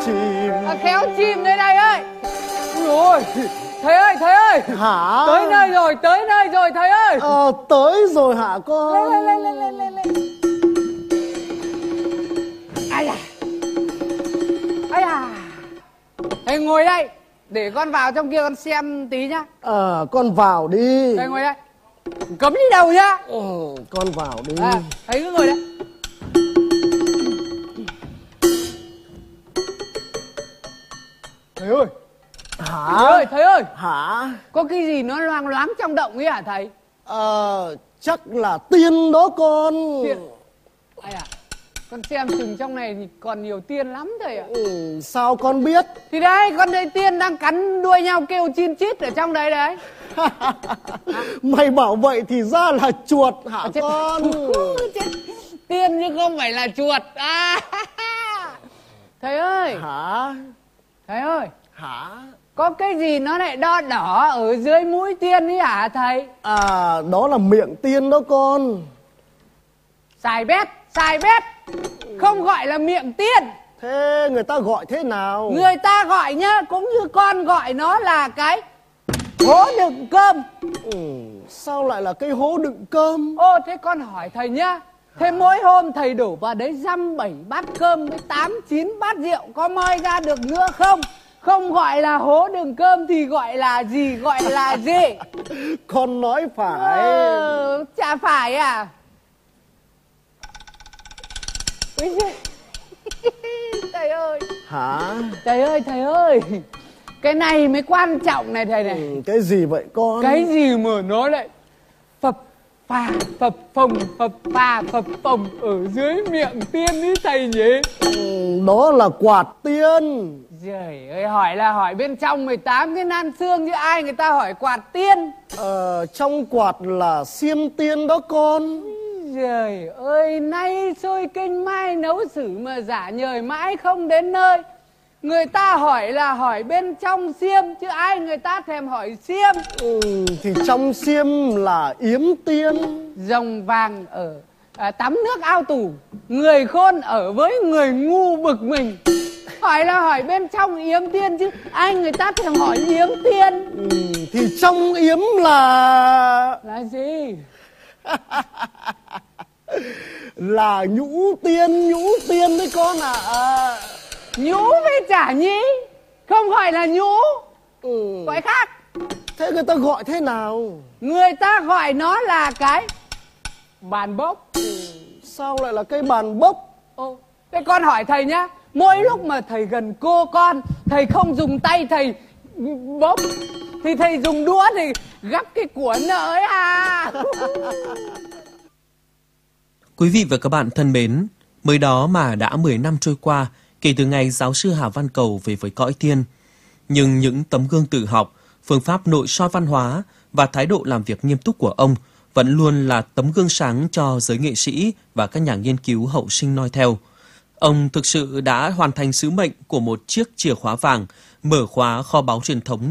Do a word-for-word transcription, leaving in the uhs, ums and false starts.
chìm. À, khéo chìm đây này ơi. Ôi, thầy ơi, thầy ơi. Hả? Tới nơi rồi, tới nơi rồi thầy ơi. Ờ, tới rồi hả con? Lên, lên, lên, lên, lên, lên. Ai à. Ai à. Thầy ngồi đây, để con vào trong kia con xem tí nhá. Ờ, con vào đi. Thầy ngồi đây. Cấm đi đâu nhá. Ừ, con vào đi. À, thầy cứ ngồi đấy. Thầy ơi. Hả? Thầy ơi, thầy ơi. Hả? Có cái gì nó loang loáng trong động ấy hả thầy? Ờ, chắc là tiên đó con. Tiên. Ai à, con xem chừng trong này thì còn nhiều tiên lắm thầy ạ. Ừ, sao con biết? Thì đấy, con thấy tiên đang cắn đuôi nhau kêu chin chít ở trong đấy đấy. Mày bảo vậy thì ra là chuột hả À, chết. con? Chết. Tiên chứ không phải là chuột. À. Thầy ơi. Hả? Thầy ơi. Hả? Có cái gì nó lại đo đỏ ở dưới mũi tiên ấy hả thầy? À, đó là miệng tiên đó con. Xài bét, xài bét. Không gọi là miệng tiên. Thế người ta gọi thế nào? Người ta gọi nhá, cũng như con gọi nó là cái hố đựng cơm. Ừ, sao lại là cái hố đựng cơm? Ô, thế con hỏi thầy nhá. Thế mỗi hôm thầy đổ vào đấy dăm bảy bát cơm với tám chín bát rượu, có moi ra được nữa không? Không gọi là hố đựng cơm thì gọi là gì? Gọi là gì? Con nói phải. Ờ, chả phải à? Ôi giời. Thầy ơi. Hả? Thầy ơi, thầy ơi. Cái này mới quan trọng này thầy này. Ừ, cái gì vậy con? Cái gì mà nó lại phập phà, phập phồng, phập phà, phập phồng ở dưới miệng tiên ý thầy nhỉ? Ừ, đó là quạt tiên. Trời ơi, hỏi là hỏi bên trong mười tám cái nan xương chứ ai người ta hỏi quạt tiên. Ờ, trong quạt là xiêm tiên đó con. Trời ơi, nay sôi kinh mai nấu xử mà giả nhời mãi không đến nơi. Người ta hỏi là hỏi bên trong xiêm chứ ai người ta thèm hỏi xiêm. Ừ, thì trong xiêm là yếm tiên. Rồng vàng ở à, tắm nước ao tù, người khôn ở với người ngu bực mình. Hỏi là hỏi bên trong yếm tiên chứ ai người ta thèm hỏi yếm tiên. Ừ, thì trong yếm là... Là gì? là nhũ tiên, nhũ tiên đấy con ạ. À. Nhũ với chả nhí, không gọi là nhũ. Ừ. Gọi khác. Thế người ta gọi thế nào? Người ta gọi nó là cái bàn bốc. Ừ. Sao lại là cái bàn bốc? Ô, thế con hỏi thầy nhá. Mỗi lúc mà thầy gần cô con, thầy không dùng tay thầy bốc, thì thầy dùng đũa thì gắp cái của nợ ấy à. Quý vị và các bạn thân mến, mới đó mà đã mười năm trôi qua kể từ ngày giáo sư Hà Văn Cầu về với cõi tiên. Nhưng những tấm gương tự học, phương pháp nội soi văn hóa và thái độ làm việc nghiêm túc của ông vẫn luôn là tấm gương sáng cho giới nghệ sĩ và các nhà nghiên cứu hậu sinh noi theo. Ông thực sự đã hoàn thành sứ mệnh của một chiếc chìa khóa vàng, mở khóa kho báu truyền thống